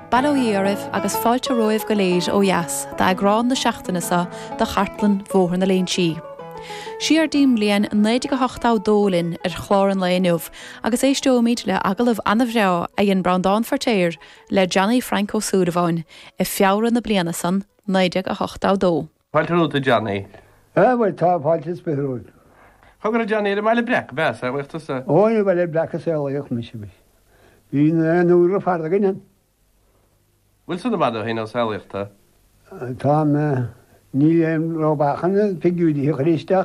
Ballóíaribh agus fáilte roimh go léir ó dheas dá agrán na seachtainasa do chartlan mhór na léon si. Si ar dím blian 98 dólinn ar chláran léinmh agus éistóid le agalah anamhrá a dhéon Brandáin Fortéir le Johnny Franco Súdahán I feabhra na bliana san 98 dó. Fáilteúta Johnny? Bhfuil tá fáiltes behrúil. Chugur Johnny ar meile brec bes a bhachtas a... Óin bhfuil brechas éalaíoch mis bis. Bhín núra farda gainan. Bhfuil sanna bad a hén ó sáilíochta? Tá ní róbachan pigúdí chríisteach.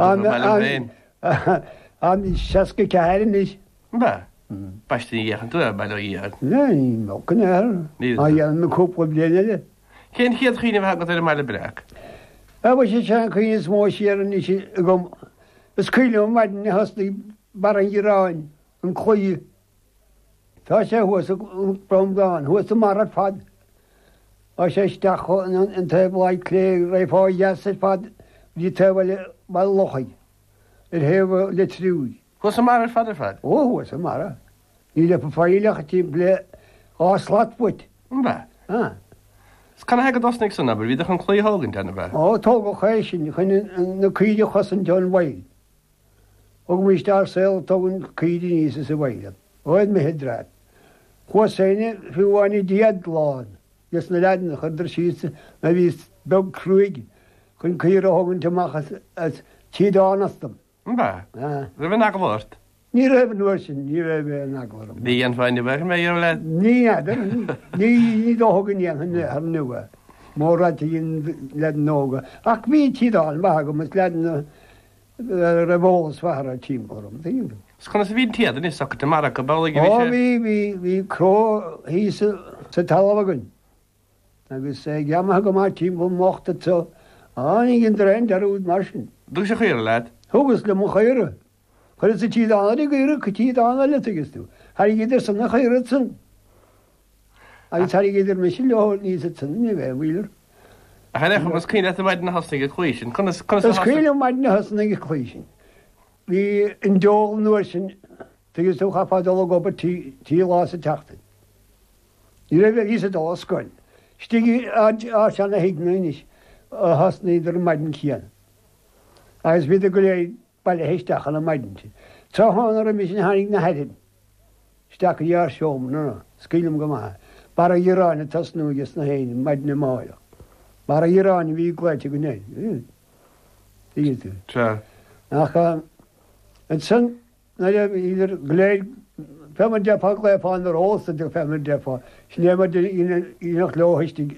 An seaca cearan is. Ba? Baistí dhéchan tú a Ballóíar? Ní, mocan a dhéanam na cúpla blianaile. Cén chiad chiine bhegat ar meile brec? Bhfuil sé sean chuoine smó siaran is gom. Is cuiile maidin na hosnaí bar an ghiráin an chuí. Tá sé thuas an Brandáin, thuas an mar fad. A sé isteach an taobhláid clé raibhá dheasa fad dí taobhfuil bhil lochaid. Ar hebh le trúd. Chus an mar fad ar fad? Ó, thuas an mara. Ní le fáileach tí ble áslát buit. Ba? Can hagad osnig sanna, bhí ach an clí hágan tena bheith? Ó, tóga chéis sin, chun na cuide chus an John Wayne. Og mis daar sel togen kidi is se weide. Ooit me hedrat. Chua séine fiúáinni diadláin. Jes na laden chuidir síse na vís beg cruig chun círe hagann teach as tídánastam. Ba? Ra bh aghlát? Ní raibh nuair sin, ní raibh aghlám. Ní an fáinne bheith mé ar le? Ní dó hagann ar nua. Mór íon le nóga. Ach mí tídáin bag mas leden rebós war a tímorm. Scanna sa bhín tiad is socha mar go bailí hí cró hí sa talhagann. Agus sé geamach go mar tím bh mochta tú ánig gin drein ar úd mar sin. Dú sé chuir leid? Thugus le mo chéire. Chuir sa tíad anna gúire chu tíad anna le agus tú. Har idir san na chéire san. Agus har idir me sin leáil níos a san ní bheith bhílar. A henne chum cíine a maidid na hasnig a chluisisin. Cíine maidid na hasnig a chluisisin. Bhí an dóil nuair sin tugus tú chapádul gobar tí lá a teachtain. Ní raibh ís a dá scoin. Stigi á seanna hiignaíis a hasnaí idir maidin chéan. Agus bhí a go léad bailile héisteach an na maidin. Táánar a mis sin hánig na heidir. Steach a dhear seom nó scílam go maithe. Bar a dhearáin a tasnúgus na héine maidin na máile. Bar a dhearáin bhí gláite go néid. Díú tú. Nach an san na idir gléid femar depa léipáin ar ósta de femar depa. Snéimar íach lehaistí